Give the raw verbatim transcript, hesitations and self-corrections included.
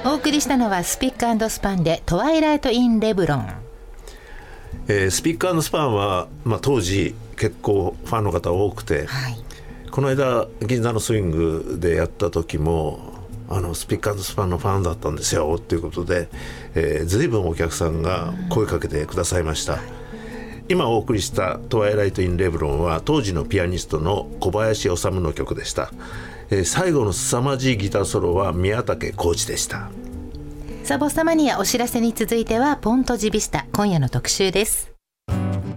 お送りしたのはスピック&スパンでトワイライト・イン・レブロン。 えー、スピック&スパンは、まあ、当時結構ファンの方多くて、はい、この間銀座のスイングでやった時もあのスピック&スパンのファンだったんですよということで、えー、随分お客さんが声かけてくださいました。今お送りしたトワイライト・イン・レブロンは当時のピアニストの小林修の曲でした。えー、最後の凄まじいギターソロは宮武浩二でした。 サボスタマニアお知らせに続いてはポントジビスタ、今夜の特集です。